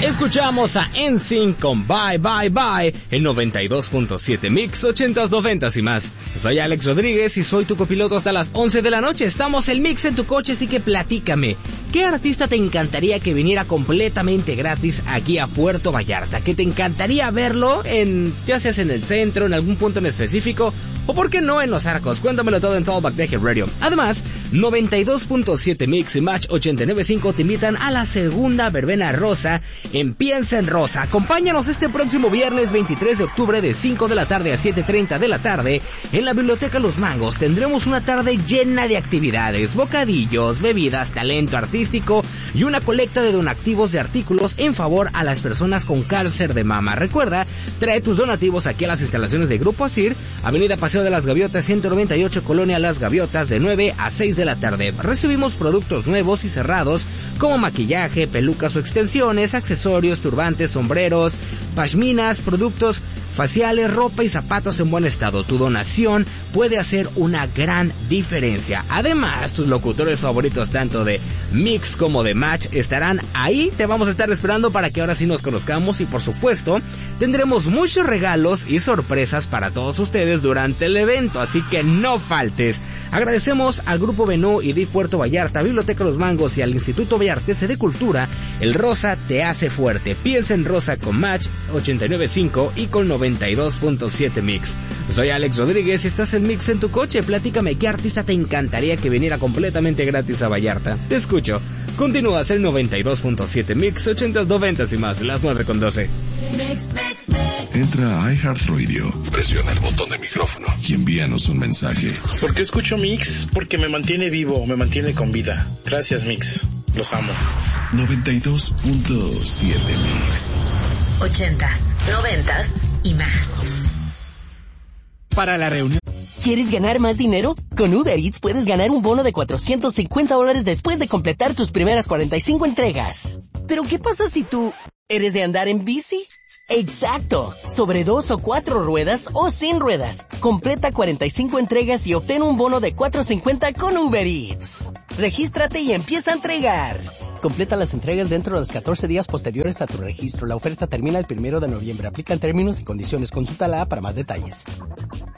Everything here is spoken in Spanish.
Escuchamos a NSYNC con Bye Bye Bye, el 92.7 Mix 80s, 90s y más. Soy Alex Rodríguez y soy tu copiloto hasta las 11 de la noche. Estamos el Mix en tu coche, así que platícame. ¿Qué artista te encantaría que viniera completamente gratis aquí a Puerto Vallarta? ¿Que te encantaría verlo ya seas en el centro, en algún punto en específico? ¿O por qué no en Los Arcos? Cuéntamelo todo en Talkback de Radio. Además, 92.7 Mix y Match 89.5 te invitan a la segunda verbena rosa en Piensa en Rosa. Acompáñanos este próximo viernes 23 de octubre de 5 de la tarde a 7:30 de la tarde en la Biblioteca Los Mangos. Tendremos una tarde llena de actividades, bocadillos, bebidas, talento artístico y una colecta de donativos de artículos en favor a las personas con cáncer de mama. Recuerda, trae tus donativos aquí a las instalaciones de Grupo Asir, Avenida Paseo de las Gaviotas 198, Colonia Las Gaviotas, de 9 a 6 de la tarde. Recibimos productos nuevos y cerrados como maquillaje, pelucas o extensiones, accesorios, turbantes, sombreros, pashminas, productos faciales, ropa y zapatos en buen estado. Tu donación puede hacer una gran diferencia. Además, tus locutores favoritos tanto de Mix como de Match estarán ahí. Te vamos a estar esperando para que ahora sí nos conozcamos y por supuesto tendremos muchos regalos y sorpresas para todos ustedes durante el evento, así que no faltes. Agradecemos al Grupo Venú y DIF Puerto Vallarta, Biblioteca Los Mangos y al Instituto Vallartense de Cultura. El rosa te hace fuerte. Piensa en Rosa con Match 89.5 y con 92.7 Mix. Soy Alex Rodríguez y estás en Mix en tu coche. Platícame qué artista te encantaría que viniera completamente gratis a Vallarta. Te escucho. Continúas el 92.7 Mix 80s, 90s y más, las 9:12. Entra a iHeartRadio, presiona el botón de micrófono y envíanos un mensaje. ¿Por qué escucho Mix? Porque me mantiene vivo, me mantiene con vida. Gracias, Mix. Los amo. 92.7 Mix. 80s, 90s y más. Para la reunión. ¿Quieres ganar más dinero? Con Uber Eats puedes ganar un bono de $450 después de completar tus primeras 45 entregas. ¿Pero qué pasa si tú eres de andar en bici? ¡Exacto! Sobre 2 o 4 ruedas o sin ruedas. Completa 45 entregas y obtén un bono de $450 con Uber Eats. Regístrate y empieza a entregar. Completa las entregas dentro de los 14 días posteriores a tu registro. La oferta termina el 1 de noviembre. Aplican términos y condiciones. Consulta la app para más detalles.